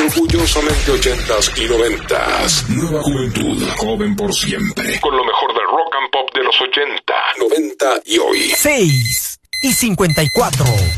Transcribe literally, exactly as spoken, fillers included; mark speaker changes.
Speaker 1: Orgullosamente ochentas y noventas. Nueva juventud, joven por siempre. Con lo mejor del rock and pop de los ochenta, noventa y hoy.
Speaker 2: seis y cincuenta y cuatro.